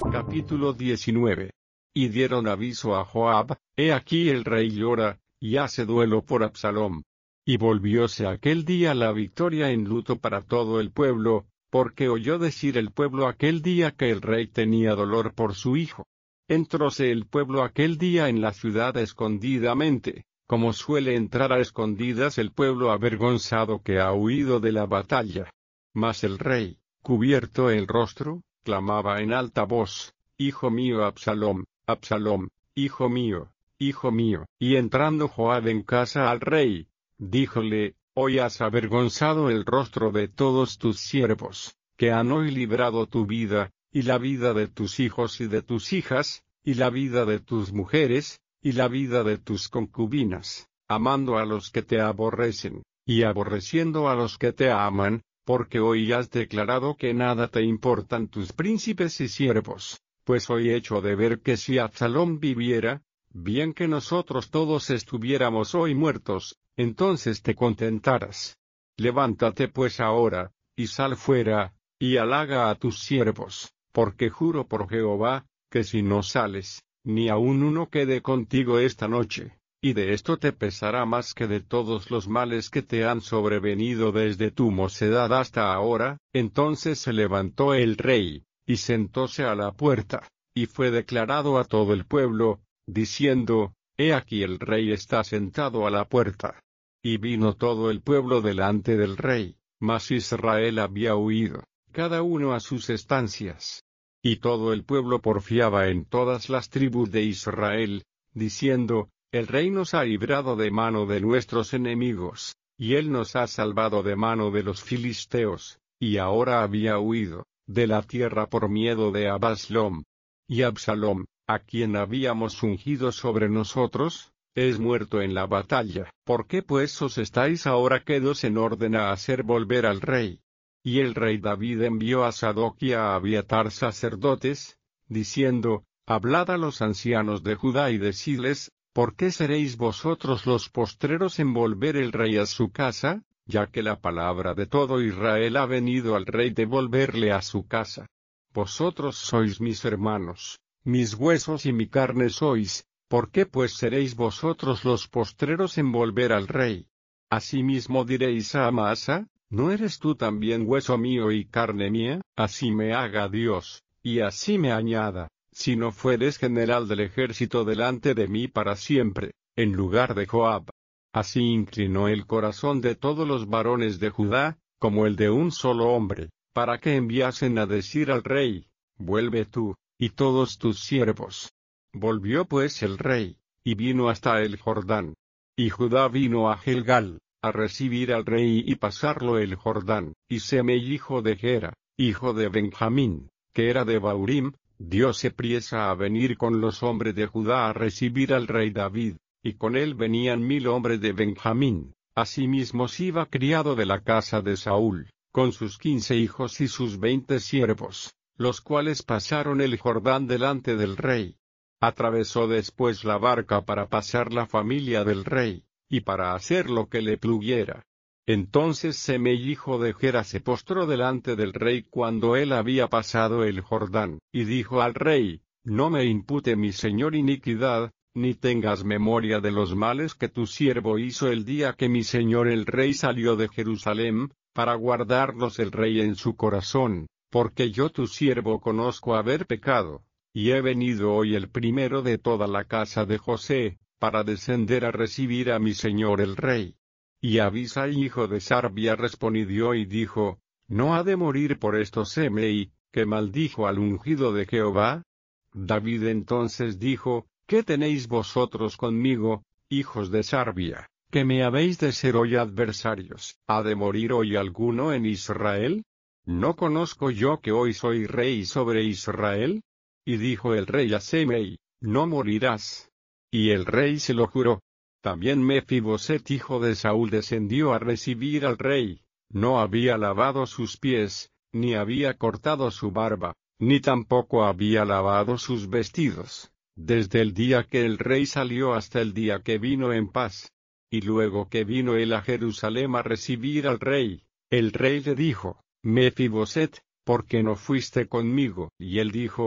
Capítulo 19. Y dieron aviso a Joab: he aquí el rey llora, y hace duelo por Absalom. Y volvióse aquel día la victoria en luto para todo el pueblo, porque oyó decir el pueblo aquel día que el rey tenía dolor por su hijo. Entróse el pueblo aquel día en la ciudad escondidamente, como suele entrar a escondidas el pueblo avergonzado que ha huido de la batalla. Mas el rey, cubierto el rostro, clamaba en alta voz: Hijo mío Absalom, Absalom, hijo mío, hijo mío. Y entrando Joab en casa al rey, díjole: hoy has avergonzado el rostro de todos tus siervos, que han hoy librado tu vida, y la vida de tus hijos y de tus hijas, y la vida de tus mujeres, y la vida de tus concubinas, amando a los que te aborrecen, y aborreciendo a los que te aman, porque hoy has declarado que nada te importan tus príncipes y siervos. Pues hoy hecho de ver que si Absalom viviera, bien que nosotros todos estuviéramos hoy muertos, entonces te contentarás. Levántate pues ahora, y sal fuera, y halaga a tus siervos, porque juro por Jehová, que si no sales, ni aun uno quede contigo esta noche, y de esto te pesará más que de todos los males que te han sobrevenido desde tu mocedad hasta ahora. Entonces se levantó el rey, y sentóse a la puerta, y fue declarado a todo el pueblo, diciendo: he aquí el rey está sentado a la puerta. Y vino todo el pueblo delante del rey, mas Israel había huido, cada uno a sus estancias. Y todo el pueblo porfiaba en todas las tribus de Israel, diciendo: el rey nos ha librado de mano de nuestros enemigos, y él nos ha salvado de mano de los filisteos, y ahora había huido de la tierra por miedo de Absalom. Y Absalom, a quien habíamos ungido sobre nosotros, es muerto en la batalla. ¿Por qué pues os estáis ahora quedos en orden a hacer volver al rey? Y el rey David envió a Sadoc y a Abiatar sacerdotes, diciendo: hablad a los ancianos de Judá y decidles: ¿por qué seréis vosotros los postreros en volver el rey a su casa? Ya que la palabra de todo Israel ha venido al rey de volverle a su casa. Vosotros sois mis hermanos, mis huesos y mi carne sois, ¿por qué pues seréis vosotros los postreros en volver al rey? Asimismo diréis a Amasa: ¿no eres tú también hueso mío y carne mía? Así me haga Dios, y así me añada, si no fueres general del ejército delante de mí para siempre, en lugar de Joab. Así inclinó el corazón de todos los varones de Judá, como el de un solo hombre, para que enviasen a decir al rey: vuelve tú, y todos tus siervos. Volvió pues el rey, y vino hasta el Jordán. Y Judá vino a Gilgal, a recibir al rey y pasarlo el Jordán. Y Semei hijo de Gera, hijo de Benjamín, que era de Baurim, dióse priesa a venir con los hombres de Judá a recibir al rey David, y con él venían 1000 hombres de Benjamín. Asimismo Siba criado de la casa de Saúl, con sus 15 hijos y sus 20 siervos, los cuales pasaron el Jordán delante del rey. Atravesó después la barca para pasar la familia del rey, y para hacer lo que le pluguiera. Entonces Semei hijo de Gera se postró delante del rey cuando él había pasado el Jordán, y dijo al rey: no me impute mi señor iniquidad, ni tengas memoria de los males que tu siervo hizo el día que mi señor el rey salió de Jerusalén, para guardarlos el rey en su corazón, porque yo tu siervo conozco haber pecado, y he venido hoy el primero de toda la casa de José, para descender a recibir a mi señor el rey. Y Abisai hijo de Sarbia respondió y dijo: ¿no ha de morir por esto Semei, que maldijo al ungido de Jehová? David entonces dijo: ¿qué tenéis vosotros conmigo, hijos de Sarbia, que me habéis de ser hoy adversarios? ¿Ha de morir hoy alguno en Israel? ¿No conozco yo que hoy soy rey sobre Israel? Y dijo el rey a Semei: no morirás. Y el rey se lo juró. También Mefiboset hijo de Saúl descendió a recibir al rey. No había lavado sus pies, ni había cortado su barba, ni tampoco había lavado sus vestidos, desde el día que el rey salió hasta el día que vino en paz. Y luego que vino él a Jerusalén a recibir al rey, el rey le dijo: Mefiboset, ¿por qué no fuiste conmigo? Y él dijo: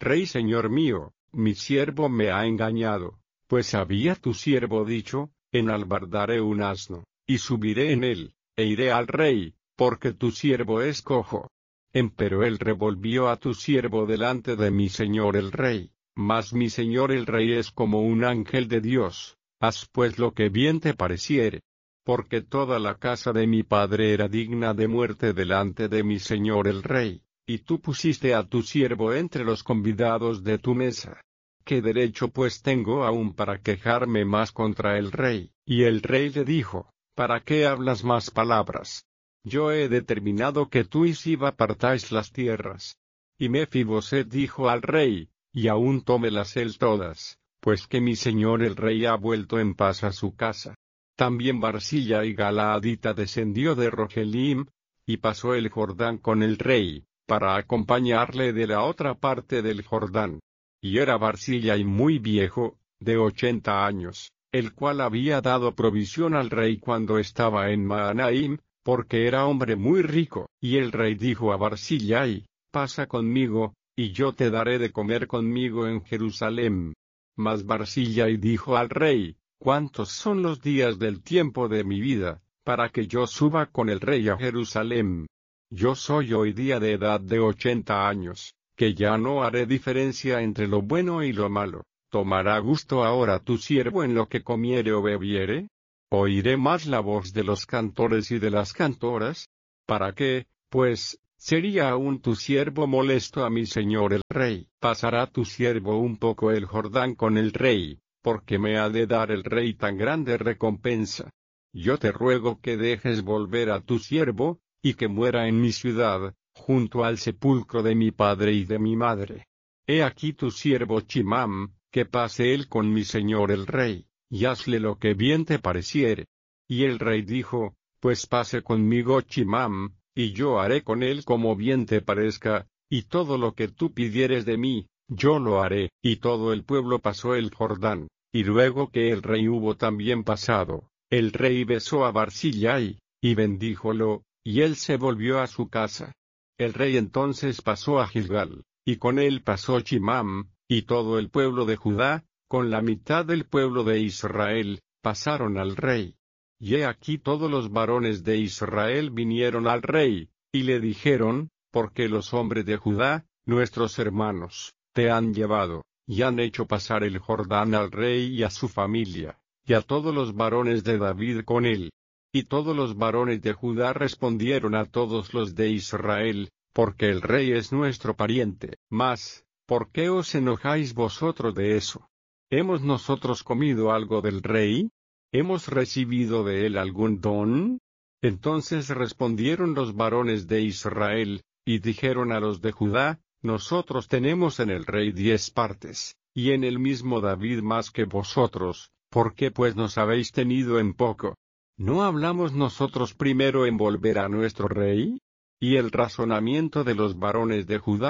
Rey señor mío, mi siervo me ha engañado, pues había tu siervo dicho, enalbardaré un asno, y subiré en él, e iré al rey, porque tu siervo es cojo. Empero él revolvió a tu siervo delante de mi señor el rey, mas mi señor el rey es como un ángel de Dios, haz pues lo que bien te pareciere. Porque toda la casa de mi padre era digna de muerte delante de mi señor el rey, y tú pusiste a tu siervo entre los convidados de tu mesa. ¿Qué derecho pues tengo aún para quejarme más contra el rey? Y el rey le dijo, ¿para qué hablas más palabras? Yo he determinado que tú y Siba partáis las tierras. Y Mefiboset dijo al rey, y aún tómelas él todas, pues que mi señor el rey ha vuelto en paz a su casa. También Barzilla y Galaadita descendió de Rogelim, y pasó el Jordán con el rey, para acompañarle de la otra parte del Jordán. Y era Barzilla y muy viejo, de 80 años, el cual había dado provisión al rey cuando estaba en Mahanaim, porque era hombre muy rico. Y el rey dijo a Barzillai, pasa conmigo, y yo te daré de comer conmigo en Jerusalén. Mas Barzillai dijo al rey, ¿cuántos son los días del tiempo de mi vida, para que yo suba con el rey a Jerusalén? Yo soy hoy día de edad de 80 años, que ya no haré diferencia entre lo bueno y lo malo. ¿Tomará gusto ahora tu siervo en lo que comiere o bebiere? ¿Oiré más la voz de los cantores y de las cantoras? ¿Para qué, pues, sería aún tu siervo molesto a mi señor el rey? Pasará tu siervo un poco el Jordán con el rey, porque me ha de dar el rey tan grande recompensa. Yo te ruego que dejes volver a tu siervo, y que muera en mi ciudad, junto al sepulcro de mi padre y de mi madre. He aquí tu siervo Chimam, que pase él con mi señor el rey, y hazle lo que bien te pareciere. Y el rey dijo, pues pase conmigo Chimam, y yo haré con él como bien te parezca, y todo lo que tú pidieres de mí, yo lo haré. Y todo el pueblo pasó el Jordán, y luego que el rey hubo también pasado, el rey besó a Barzillai, y bendíjolo, y él se volvió a su casa. El rey entonces pasó a Gilgal, y con él pasó Chimam, y todo el pueblo de Judá, con la mitad del pueblo de Israel, pasaron al rey. Y he aquí todos los varones de Israel vinieron al rey, y le dijeron, porque los hombres de Judá, nuestros hermanos, te han llevado, y han hecho pasar el Jordán al rey y a su familia, y a todos los varones de David con él. Y todos los varones de Judá respondieron a todos los de Israel, porque el rey es nuestro pariente. Mas, ¿por qué os enojáis vosotros de eso? ¿Hemos nosotros comido algo del rey? ¿Hemos recibido de él algún don? Entonces respondieron los varones de Israel, y dijeron a los de Judá, nosotros tenemos en el rey 10 partes, y en el mismo David más que vosotros, ¿por qué pues nos habéis tenido en poco? ¿No hablamos nosotros primero en volver a nuestro rey? Y el razonamiento de los varones de Judá.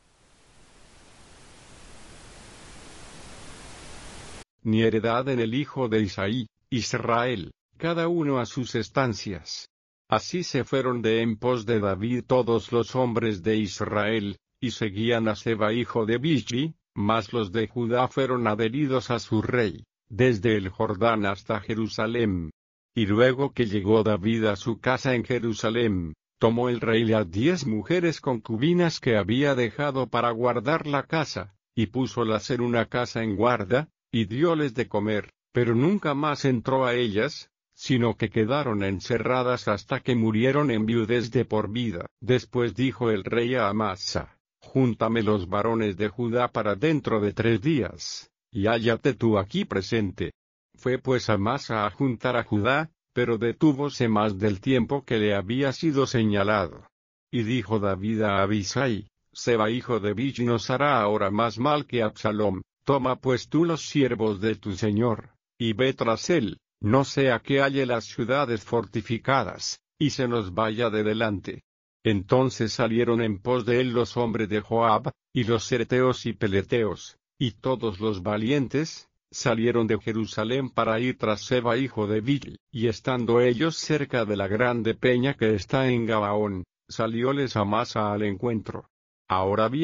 Ni heredad en el hijo de Isaí, Israel, cada uno a sus estancias. Así se fueron de en pos de David todos los hombres de Israel, y seguían a Seba hijo de Bichri, mas los de Judá fueron adheridos a su rey, desde el Jordán hasta Jerusalén. Y luego que llegó David a su casa en Jerusalén, tomó el rey las 10 mujeres concubinas que había dejado para guardar la casa, y púsolas en una casa en guarda, y dióles de comer, pero nunca más entró a ellas, sino que quedaron encerradas hasta que murieron en viudez de por vida. Después dijo el rey a Amasa, júntame los varones de Judá para dentro de 3 días, y hállate tú aquí presente. Fue pues Amasa a juntar a Judá, pero detúvose más del tiempo que le había sido señalado. Y dijo David a Abisai, Seba hijo de Bichri nos hará ahora más mal que Absalom, toma pues tú los siervos de tu señor, y ve tras él, no sea que halle las ciudades fortificadas, y se nos vaya de delante. Entonces salieron en pos de él los hombres de Joab, y los cereteos y peleteos, y todos los valientes, salieron de Jerusalén para ir tras Seba hijo de Bichri, y estando ellos cerca de la grande peña que está en Gabaón, salióles Amasa al encuentro. Ahora bien,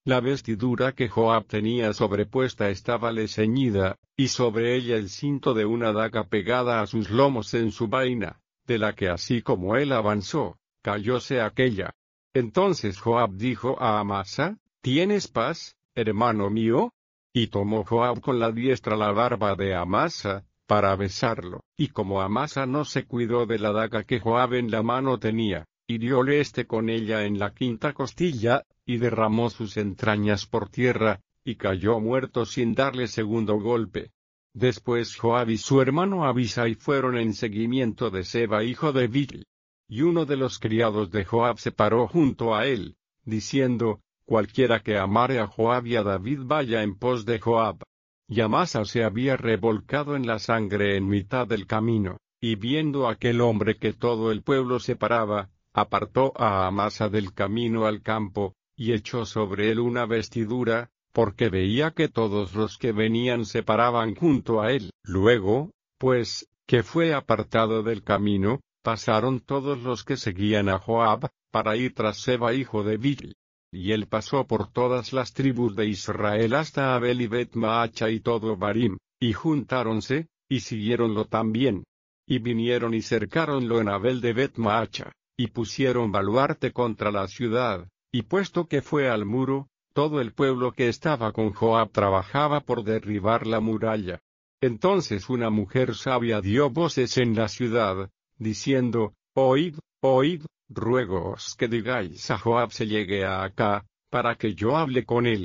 La vestidura que Joab tenía sobrepuesta estábale ceñida, y sobre ella el cinto de una daga pegada a sus lomos en su vaina, de la que así como él avanzó, cayóse aquella. Entonces Joab dijo a Amasa: ¿Tienes paz, hermano mío? Y tomó Joab con la diestra la barba de Amasa, para besarlo, y como Amasa no se cuidó de la daga que Joab en la mano tenía, hirióle con ella en la quinta costilla, y derramó sus entrañas por tierra, y cayó muerto sin darle segundo golpe. Después Joab y su hermano Abisai fueron en seguimiento de Seba hijo de Bichri. Y uno de los criados de Joab se paró junto a él, diciendo: Cualquiera que amare a Joab y a David vaya en pos de Joab. Y Amasa se había revolcado en la sangre en mitad del camino, y viendo aquel hombre que todo el pueblo separaba, apartó a Amasa del camino al campo, y echó sobre él una vestidura, porque veía que todos los que venían se paraban junto a él. Luego, pues, que fue apartado del camino, pasaron todos los que seguían a Joab, para ir tras Seba hijo de Bichri. Y él pasó por todas las tribus de Israel hasta Abel y Bet-Maacha y todo Barim, y juntáronse, y siguiéronlo también. Y vinieron y cercáronlo en Abel de Bet-Maacha, y pusieron baluarte contra la ciudad, y puesto que fue al muro, todo el pueblo que estaba con Joab trabajaba por derribar la muralla. Entonces una mujer sabia dio voces en la ciudad, diciendo: Oíd, oíd, ruégoos que digáis a Joab se llegue acá, para que yo hable con él.